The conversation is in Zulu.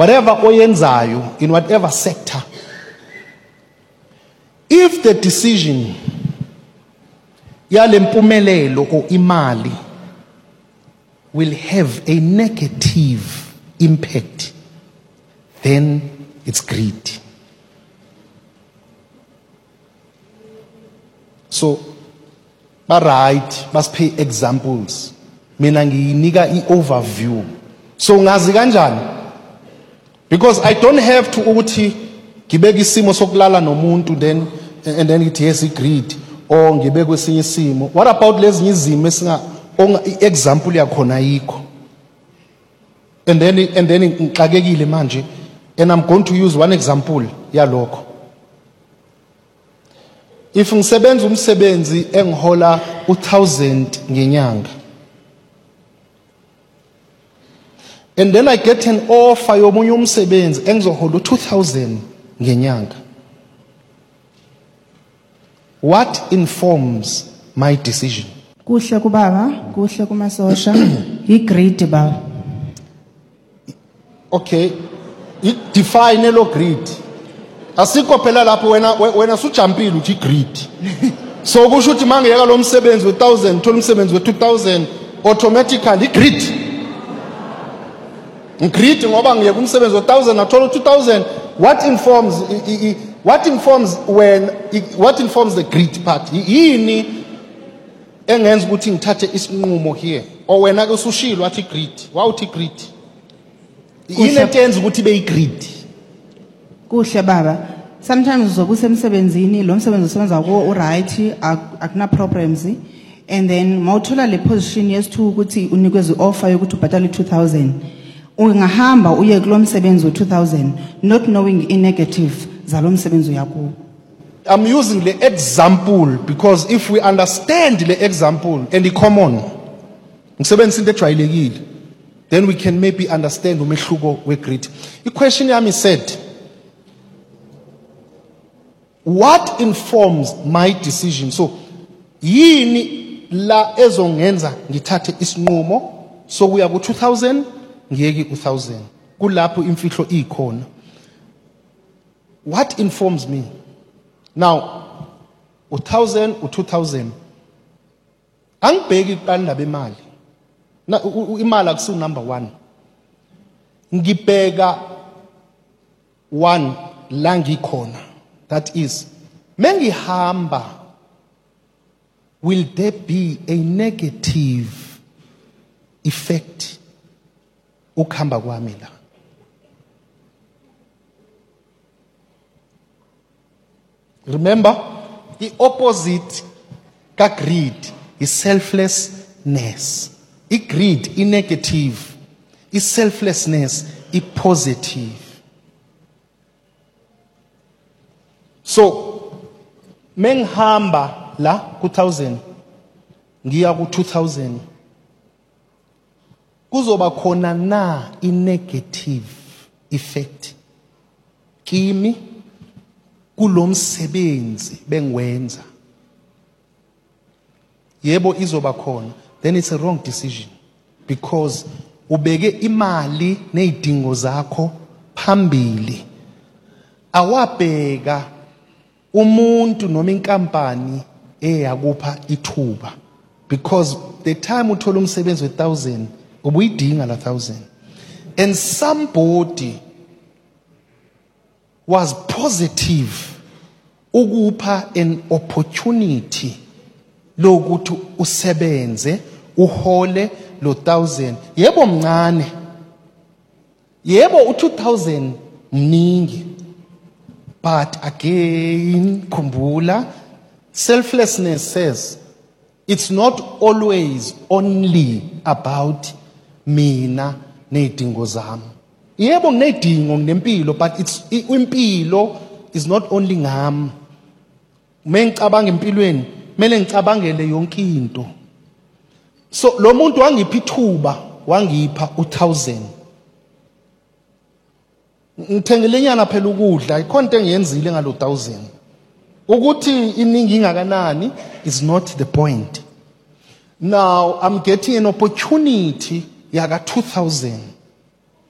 whatever oyenzayo in whatever sector, if the decision yale mpumelelo or imali will have a negative impact, then it's greed. So, right, must pay examples. Mina nginika i-overview. So ngazi kanjani? Because I don't have to ukuthi ngibeke isimo sokulala nomuntu then and then it has greed or ngibeke kwesinye isimo. What about lezinye izimo esinga example yakhona yikho? And then ngixakekile manje and I'm going to use one example yalokho. If ngisebenza umsebenzi engihola 1000 ngenyanga, and then I get an offer yomunye umsebenzi engizohola 2000 ngenyanga, what informs my decision? Kuhle kubaba, kuhle kumasosha, greed baba. Okay, define lo greed. Asikho phela lapho wena sujampile uthi greed. So kusho ukuthi mangiyeka lo msebenzi we1000 thola umsebenzi we2000 automatically greed. Greed ngoba ngiyeka umsebenzi we1000 athola 2000. What informs the greed part? Yini engenza ukuthi ngithathe isinqumo here? Or wena ke usushilo wathi greed. Wawuthi greed. Yini entenza ukuthi be greed? Kuhle baba. Sometimes uzokusemsebenzini lo msebenzi usebenza ko uright akuna problems and then mawuthola le position yes2 ukuthi unikeze offer yokuthi ubhatale 2000 ungahamba uye kulo msebenzi we2000 not knowing in negative zalo msebenzi yakho. I'm using the example because if we understand the example and the common ngisebenzisa into ejwayelekile then we can maybe understand umehluko we-greed. The question yami said, what informs my decision? So yini la ezongenza ngithathe isinqumo so kuya ku 2000 ngiyeke u1000 kulapho imfihlo ikhona. What informs me? Now 1000 u2000 angibheki iqanda bemali. Na imali akusu number 1. Ngibheka 1 la ngikhona. That is, mengihamba, will there be a negative effect ukuhamba kwami la? Remember, the opposite ka greed is selflessness. Greed is negative, is selflessness is positive. So, mengihamba la ku 1000 ngiya ku 2000 kuzoba khona na i negative effect kimi kulomsebenzi bengiwenza? Yebo izoba khona. Then it's a wrong decision because ubeke imali nezidingo zakho phambili, awabheka umuntu noma inkampani eyakupha ithuba, because the time uthola umsebenzi we1000 ubuyidinga la 1000 and somebody was positive ukupha an opportunity lokuthi usebenze uhole lo 1000. Yebo mncane, yebo u2000 mningi, but again khumbula, selflessness says it's not always only about mina nezidingo zami. Yebo nginedingo nginempilo, but impilo is not only ngami. Mengicabanga empilweni mele ngicabangele yonke into. So lo muntu wangipha ithuba, wangipha u1000. Ngithengele nyana phela ukudla, ikhona into engiyenzile ngalo 1000. Ukuthi iningi ingakanani is not the point. Now I'm getting an opportunity yaka 2000.